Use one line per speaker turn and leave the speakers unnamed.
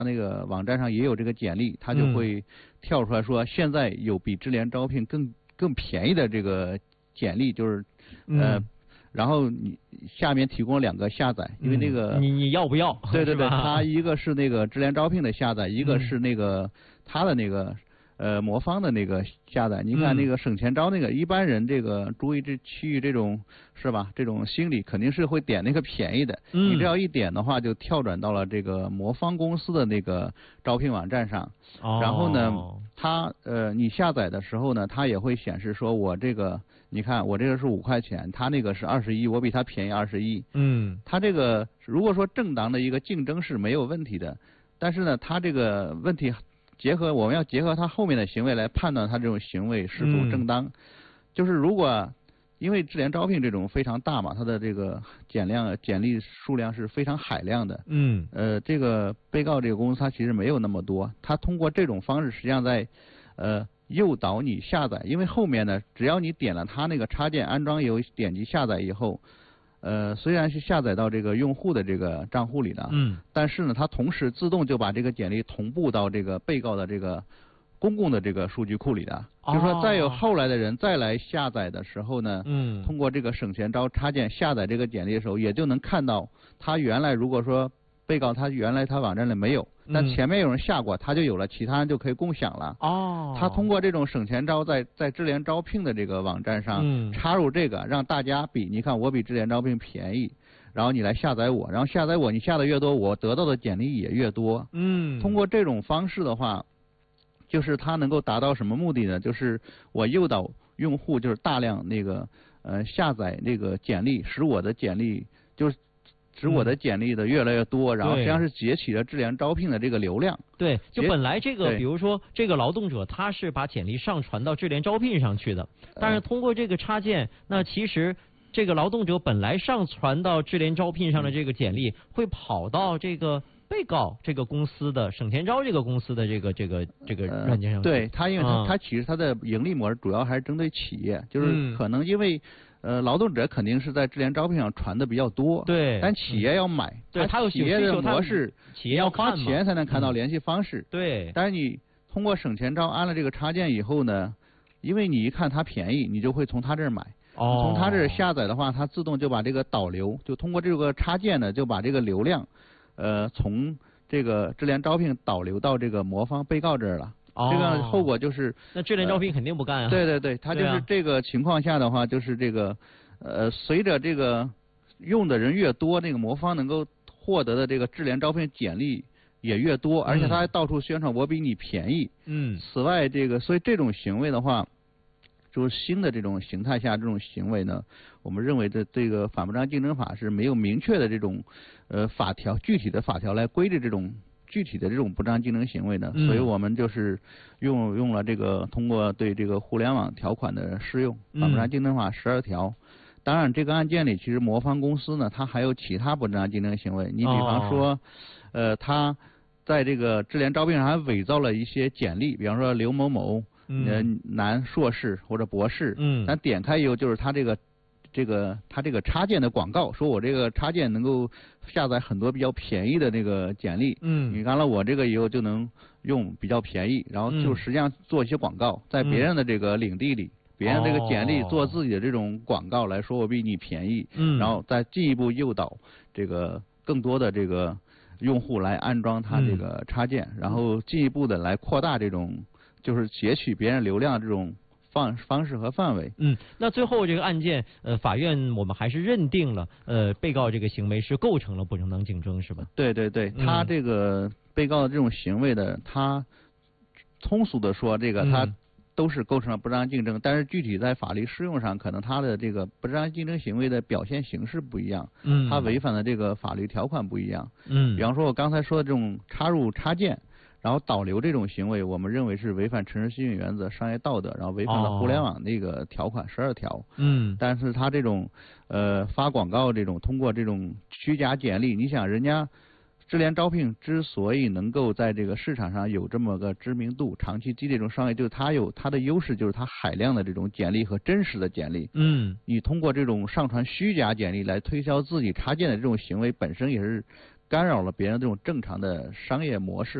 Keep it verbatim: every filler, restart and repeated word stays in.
那个网站上也有这个简历，它就会跳出来说现在有比智联招聘更更便宜的这个简历，就是呃。嗯然后你下面提供了两个下载，因为那个、
嗯、你你要不要？
对对对，它一个是那个智联招聘的下载，一个是那个它的那个呃魔方的那个下载。你看那个省钱招那个，嗯、一般人这个注意这区域这种是吧？这种心理肯定是会点那个便宜的。嗯、你只要一点的话，就跳转到了这个魔方公司的那个招聘网站上。哦、然后呢，它呃你下载的时候呢，它也会显示说我这个。你看，我这个是五块钱，他那个是二十一，我比他便宜二十一。嗯，他这个如果说正当的一个竞争是没有问题的，但是呢，他这个问题结合我们要结合他后面的行为来判断他这种行为是否正当。嗯、就是如果因为智联招聘这种非常大嘛，它的这个简量简历数量是非常海量的。嗯，呃，这个被告这个公司它其实没有那么多，他通过这种方式实际上在呃。诱导你下载，因为后面呢，只要你点了它那个插件安装以后，点击下载以后，呃，虽然是下载到这个用户的这个账户里的，嗯，但是呢，它同时自动就把这个简历同步到这个被告的这个公共的这个数据库里的，哦、就是说再有后来的人再来下载的时候呢，嗯，通过这个省钱招插件下载这个简历的时候，也就能看到他原来如果说被告他原来他网站里没有。但前面有人下过，他就有了，其他人就可以共享了。哦，他通过这种省钱招在在智联招聘的这个网站上、嗯、插入这个，让大家比，你看我比智联招聘便宜，然后你来下载我，然后下载我，你下的越多，我得到的简历也越多。嗯，通过这种方式的话，就是它能够达到什么目的呢？就是我诱导用户就是大量那个呃下载那个简历，使我的简历就是。使我的简历的越来越多，嗯、然后实际上是截取了智联招聘的这个流量。
对，就本来这个，比如说这个劳动者他是把简历上传到智联招聘上去的，但是通过这个插件，那其实这个劳动者本来上传到智联招聘上的这个简历，会跑到这个被告这个公司的省钱招这个公司的这个这个这个软件上去。
呃、对，它因为它、嗯、它其实它的盈利模式主要还是针对企业，就是可能因为。嗯呃，劳动者肯定是在智联招聘上传的比较多，
对，
但企业要买，
对，
它有企业的模式，
企业要
花钱才能看到联系方式，
嗯、对。
但是你通过省钱招安了这个插件以后呢，因为你一看它便宜，你就会从他这儿买，哦，从他这儿下载的话，它自动就把这个导流，就通过这个插件呢，就把这个流量，呃，从这个智联招聘导流到这个魔方被告这儿了。哦、这个后果就是，
那智联招聘肯定不干啊。
呃、对对对，它就是这个情况下的话，就是这个，呃，随着这个用的人越多，那个魔方能够获得的这个智联招聘简历也越多，而且他还到处宣传我比你便宜。嗯。此外，这个所以这种行为的话，就是新的这种形态下这种行为呢，我们认为的这个反不正当竞争法是没有明确的这种呃法条具体的法条来规制这种。具体的这种不正当竞争行为呢，嗯、所以我们就是用用了这个通过对这个互联网条款的适用，反不正当竞争法十二条。当然，这个案件里其实魔方公司呢，它还有其他不正当竞争行为。你比方说，哦、呃，他在这个智联招聘上还伪造了一些简历，比方说刘某某，嗯，男硕士或者博士，嗯，咱点开以后就是他这个。这个他这个插件的广告，说我这个插件能够下载很多比较便宜的那个简历，嗯，你看了我这个以后就能用比较便宜，然后就实际上做一些广告，在别人的这个领地里，嗯、别人这个简历做自己的这种广告来说我比你便宜，嗯，然后再进一步诱导这个更多的这个用户来安装它这个插件，嗯、然后进一步的来扩大这种就是截取别人流量这种。方方式和范围。
嗯，那最后这个案件，呃，法院我们还是认定了，呃，被告这个行为是构成了不正当竞争，是吧？
对对对，嗯、他这个被告的这种行为的，他通俗的说，这个他都是构成了不正当竞争，嗯、但是具体在法律适用上，可能他的这个不正当竞争行为的表现形式不一样，嗯，他违反的这个法律条款不一样，嗯，比方说我刚才说的这种插入插件。然后导流这种行为，我们认为是违反诚实信誉原则、商业道德，然后违反了互联网那个条款十二条。嗯。但是他这种呃发广告这种，通过这种虚假简历，你想人家智联招聘之所以能够在这个市场上有这么个知名度、长期积累这种商业，就是它有它的优势，就是它海量的这种简历和真实的简历。嗯。你通过这种上传虚假简历来推销自己插件的这种行为，本身也是。 干扰了别人这种正常的商业模式。